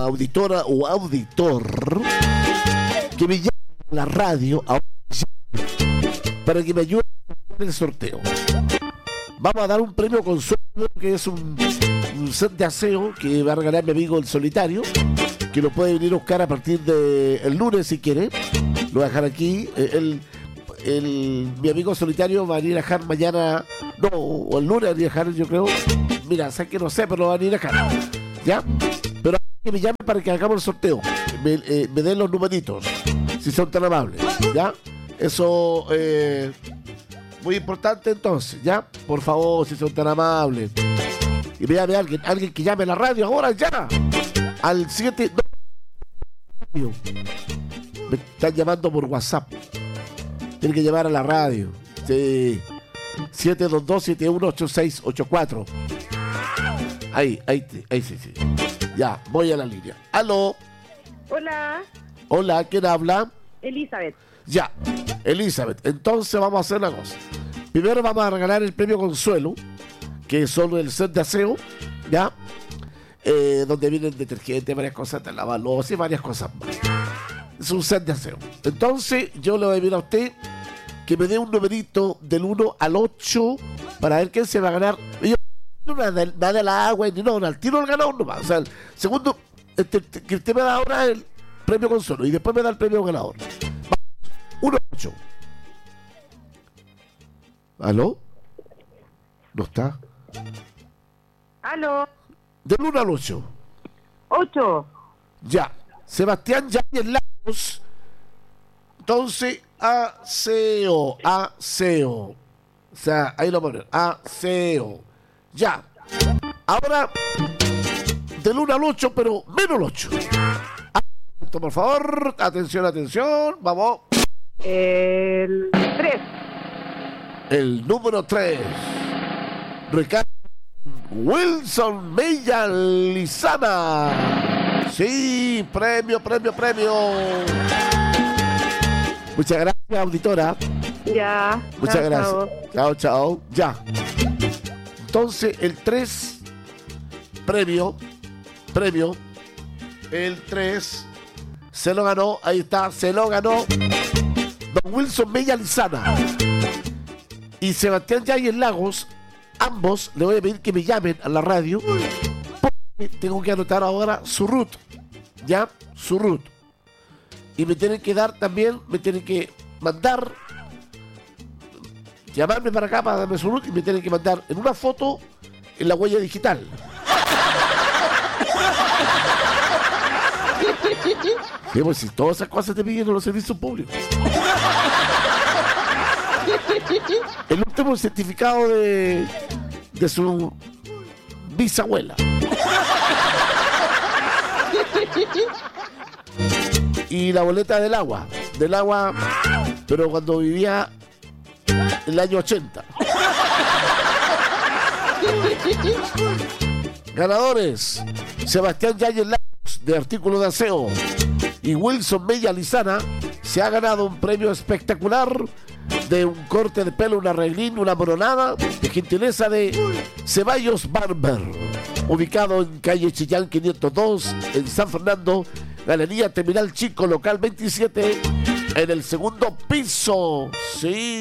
auditora o auditor que me llame a la radio ahora para que me ayude en el sorteo. Vamos a dar un premio consuelo, que es un set de aseo que va a regalar mi amigo el Solitario, que lo puede venir a buscar a partir del lunes si quiere. Lo voy a dejar aquí. Mi amigo Solitario va a venir a dejar mañana, no, o el lunes va a venir a dejar, yo creo. Mira, sé que no sé, pero va a venir a dejar. ¿Ya? Pero que me llamen para que hagamos el sorteo. Me den los numeritos, si son tan amables. ¿Ya? Eso, muy importante entonces, ¿ya? Por favor, si son tan amables. Y me llame alguien que llame a la radio ahora, ya. Al 7... Me están llamando por WhatsApp. Tienen que llamar a la radio. Sí. 722-718684. Ahí, sí. Ya, voy a la línea. ¿Aló? Hola, ¿quién habla? Elizabeth. Ya, Elizabeth. Entonces vamos a hacer una cosa. Primero vamos a regalar el premio Consuelo, que son el set de aseo, ¿ya? Donde vienen detergentes, varias cosas, de lavalosa y varias cosas más. Es un set de aseo. Entonces, yo le voy a pedir a usted que me dé un numerito del 1 al 8 para ver quién se va a ganar. Yo no nada de la agua, ni no, al tiro el ganador nomás. O sea, el segundo, que usted me da ahora el premio Consuelo y después me da el premio ganador. 1 al 8. ¿Aló? ¿No está? ¿Aló? Del 1 al 8. 8. Ya. Sebastián Yáñez Lagos. Entonces, aseo. O sea, ahí lo ponen. Aseo. Ya. Ahora, del 1 al 8, pero menos el 8. Por favor, atención. Vamos. El 3. El número 3. Ricardo Wilson Mella Lizana. Sí, premio. Muchas gracias, auditora. Ya. Muchas gracias. Chao. Ya. Entonces, el 3, premio. El 3 se lo ganó, ahí está, se lo ganó don Wilson Mella Lizana y Sebastián Yáñez Lagos. Ambos le voy a pedir que me llamen a la radio porque tengo que anotar ahora su root, ¿ya? Su root. Y me tienen que mandar, llamarme para acá para darme su root y me tienen que mandar en una foto en la huella digital. Sí, pues si todas esas cosas te piden en los servicios públicos. El último certificado de su bisabuela. Y la boleta del agua, pero cuando vivía en el año 80. Ganadores: Sebastián Yáñez Lagos, de artículos de aseo, y Wilson Mella Lizana. Se ha ganado un premio espectacular de un corte de pelo, una arreglín, una moronada, de gentileza de Ceballos Barber, ubicado en calle Chillán 502, en San Fernando, Galería Terminal Chico, local 27, en el segundo piso. Sí.